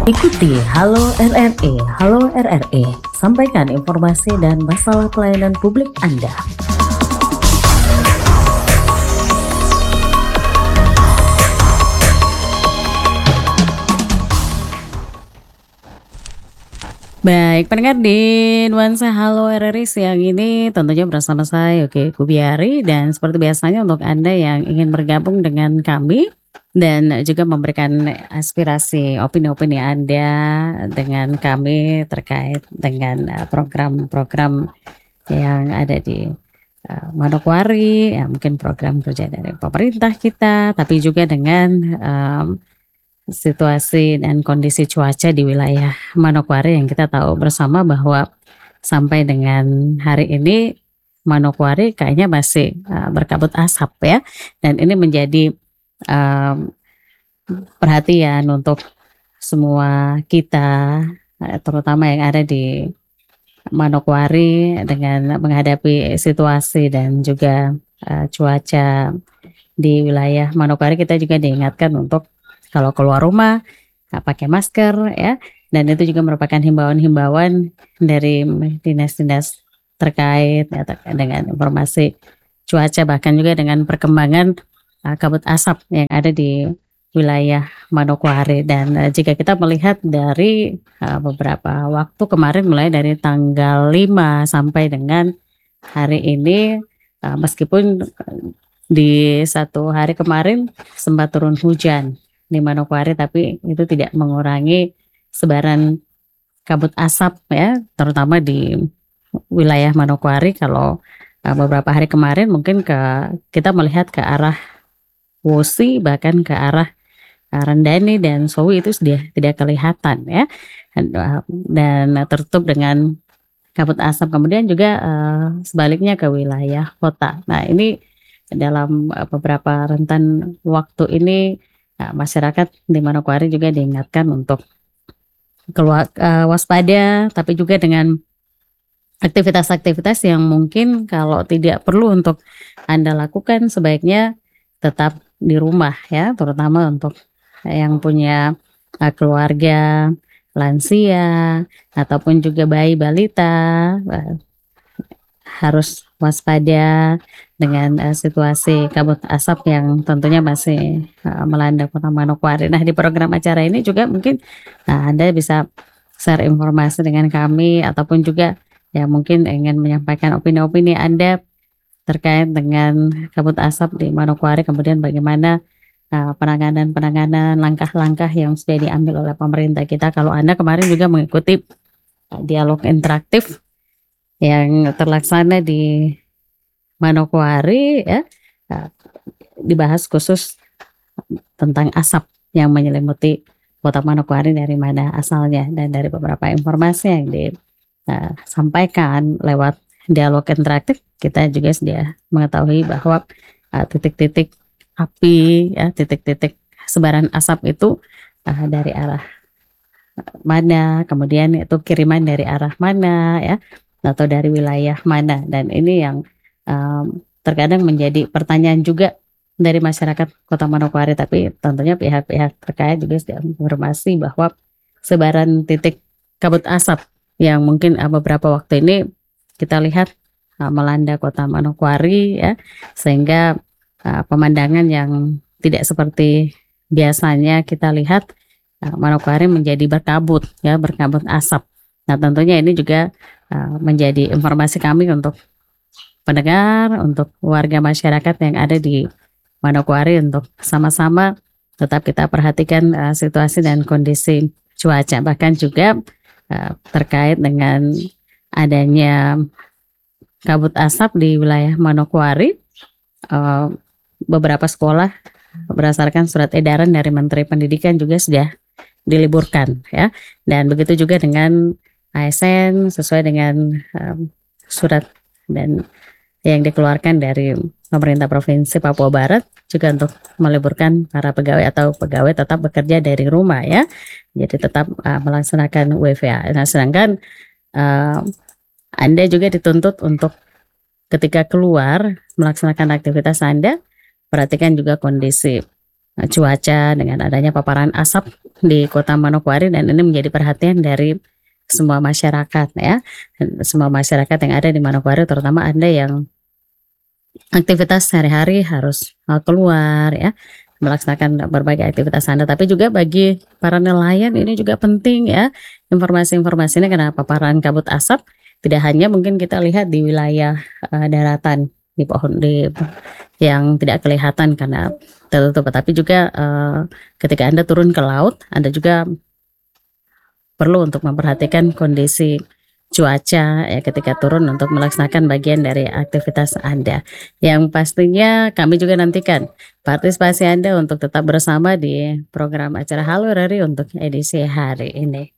Ikuti Halo RRE. Halo RRE, sampaikan informasi dan masalah pelayanan publik Anda. Baik, pendengar di Nuansa Halo RRI siang ini tentunya bersama saya Yogi Kubiari, dan seperti biasanya untuk Anda yang ingin bergabung dengan kami dan juga memberikan aspirasi opini-opini Anda dengan kami terkait dengan program-program yang ada di Manokwari, ya mungkin program kerja dari pemerintah kita, tapi juga dengan situasi dan kondisi cuaca di wilayah Manokwari yang kita tahu bersama bahwa sampai dengan hari ini Manokwari kayaknya masih berkabut asap ya, dan ini menjadi perhatian untuk semua kita, terutama yang ada di Manokwari dengan menghadapi situasi dan juga cuaca di wilayah Manokwari. Kita juga diingatkan untuk kalau keluar rumah pakai masker ya, dan itu juga merupakan himbauan-himbauan dari dinas-dinas terkait ya, dengan informasi cuaca, bahkan juga dengan perkembangan kabut asap yang ada di wilayah Manokwari. Dan jika kita melihat dari beberapa waktu kemarin, mulai dari tanggal 5 sampai dengan hari ini, meskipun di satu hari kemarin sempat turun hujan di Manokwari, tapi itu tidak mengurangi sebaran kabut asap ya, terutama di wilayah Manokwari. Kalau beberapa hari kemarin mungkin kita melihat ke arah Wosi, bahkan ke arah Rendani dan Sowi itu sudah tidak kelihatan ya, dan tertutup dengan kabut asap. Kemudian juga sebaliknya ke wilayah kota. Nah, ini dalam beberapa rentan waktu ini masyarakat di Manokwari juga diingatkan untuk keluar waspada, tapi juga dengan aktivitas-aktivitas yang mungkin kalau tidak perlu untuk Anda lakukan, sebaiknya tetap di rumah ya, terutama untuk yang punya keluarga lansia ataupun juga bayi balita, harus waspada dengan situasi kabut asap yang tentunya masih melanda kota Manokwari. Nah, di program acara ini juga mungkin Anda bisa share informasi dengan kami, ataupun juga ya mungkin ingin menyampaikan opini-opini Anda terkait dengan kabut asap di Manokwari, kemudian bagaimana penanganan langkah-langkah yang sudah diambil oleh pemerintah kita. Kalau Anda kemarin juga mengikuti dialog interaktif yang terlaksana di Manokwari ya, dibahas khusus tentang asap yang menyelimuti kota Manokwari, dari mana asalnya, dan dari beberapa informasi yang disampaikan lewat dialog interaktif, kita juga sudah mengetahui bahwa titik-titik api ya, titik-titik sebaran asap itu dari arah mana, kemudian itu kiriman dari arah mana ya, atau dari wilayah mana. Dan ini yang terkadang menjadi pertanyaan juga dari masyarakat kota Manokwari, tapi tentunya pihak-pihak terkait juga sudah menginformasi bahwa sebaran titik kabut asap yang mungkin beberapa waktu ini kita lihat melanda kota Manokwari ya, sehingga pemandangan yang tidak seperti biasanya kita lihat, Manokwari menjadi berkabut ya, berkabut asap. Nah, tentunya ini juga menjadi informasi kami untuk pendengar, untuk warga masyarakat yang ada di Manokwari, untuk sama-sama tetap kita perhatikan situasi dan kondisi cuaca. Bahkan juga terkait dengan adanya kabut asap di wilayah Manokwari, beberapa sekolah berdasarkan surat edaran dari Menteri Pendidikan juga sudah diliburkan ya, dan begitu juga dengan ASN sesuai dengan surat dan yang dikeluarkan dari pemerintah Provinsi Papua Barat, juga untuk meliburkan para pegawai atau pegawai tetap bekerja dari rumah ya, jadi tetap melaksanakan WFH. Nah, sedangkan Anda juga dituntut untuk ketika keluar melaksanakan aktivitas Anda, perhatikan juga kondisi cuaca dengan adanya paparan asap di Kota Manokwari dan ini menjadi perhatian dari semua masyarakat ya, semua masyarakat yang ada di Manokwari terutama Anda yang aktivitas sehari-hari harus, keluar ya, melaksanakan berbagai aktivitas Anda, tapi juga bagi para nelayan ini juga penting ya, informasi-informasi ini karena paparan kabut asap tidak hanya mungkin kita lihat di wilayah, daratan, di pohon di yang tidak kelihatan karena tertutup, tapi juga, ketika Anda turun ke laut, Anda juga perlu untuk memperhatikan kondisi cuaca ya ketika turun untuk melaksanakan bagian dari aktivitas Anda. Yang pastinya kami juga nantikan partisipasi Anda untuk tetap bersama di program acara Halo Rari untuk edisi hari ini.